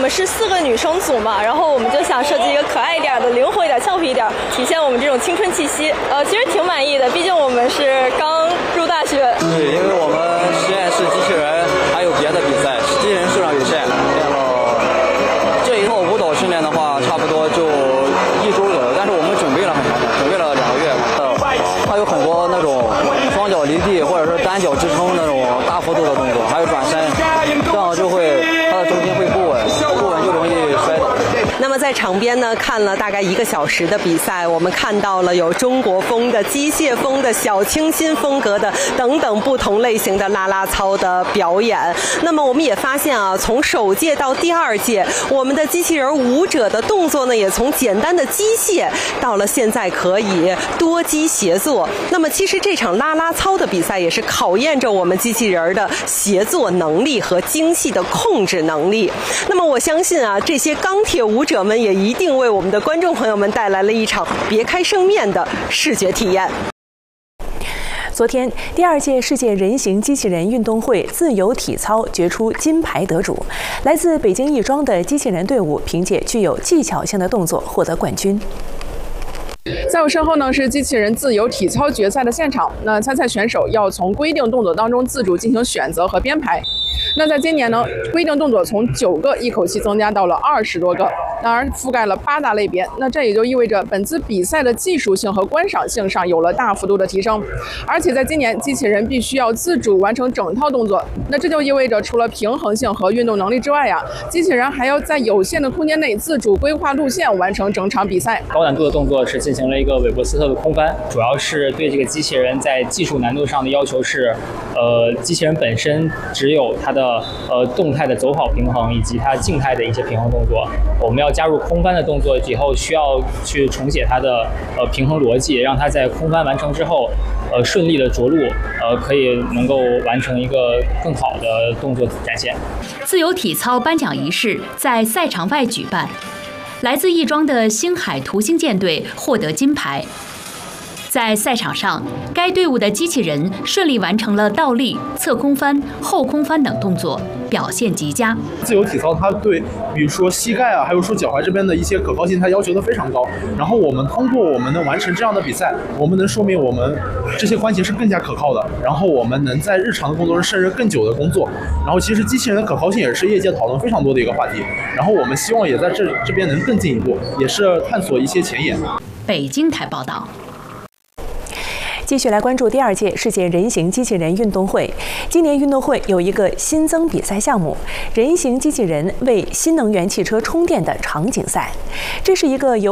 们是4个女生组嘛，然后我们就想设计一个可爱一点的、灵活一点、俏皮一点，体现我们这种青春气息。其实挺满意的，毕竟我们是刚入大学。 对，因为我们实验室机器人还有别的比赛，机器人数量有限。这一套舞蹈训练的话，差不多就1周左右，但是我们准备了很长，准备了2个月。它有很多那种双脚离地或者是单脚支撑那种大幅度的动作，还有转身，这样就会它的重心会不稳，不稳就容易摔倒。 那么在场边呢，看了大概1个小时的比赛，我们看到了有中国风的、机械风的、小清新风格的等等不同类型的啦啦操的表演。那么我们也发现啊，从首届到第2届，我们的机器人舞者的动作呢，也从简单的机械到了现在可以多机协作。那么其实这场啦啦操的比赛也是考验着我们机器人的协作能力和精细的控制能力。那么我相信啊，这些钢铁舞者们也一定为我们的观众朋友们带来了一场别开生面的视觉体验。 昨天，第2届世界人形机器人运动会自由体操决出金牌得主，来自北京亦庄的机器人队伍凭借具有技巧性的动作获得冠军。 在我身后呢是机器人自由体操决赛的现场。那参赛选手要从规定动作当中自主进行选择和编排。那在今年呢，规定动作从9个一口气增加到了20多个，当然覆盖了8大类别。那这也就意味着本次比赛的技术性和观赏性上有了大幅度的提升。而且在今年，机器人必须要自主完成整套动作。那这就意味着除了平衡性和运动能力之外机器人还要在有限的空间内自主规划路线，完成整场比赛。 高难度的动作是进行了一个韦伯斯特的空翻，主要是对这个机器人在技术难度上的要求是，机器人本身只有它的动态的走跑平衡以及它静态的一些平衡动作。我们要加入空翻的动作以后，需要去重写它的平衡逻辑，让它在空翻完成之后，顺利的着陆，可以能够完成一个更好的动作展现。 自由体操颁奖仪式在赛场外举办。来自亦庄的星海图星舰队获得金牌。在赛场上，该队伍的机器人顺利完成了倒立、侧空翻、后空翻等动作，表现极佳。 自由体操它对，比如说膝盖还有说脚踝这边的一些可靠性，它要求的非常高。然后我们通过我们能完成这样的比赛，我们能说明我们这些关节是更加可靠的，然后我们能在日常的工作中胜任更久的工作。然后其实机器人的可靠性也是业界讨论非常多的一个话题。然后我们希望也在这边能更进一步，也是探索一些前沿。 北京台报道。 继续来关注第2届世界人形机器人运动会。今年运动会有一个新增比赛项目——人形机器人为新能源汽车充电的场景赛。这是一个由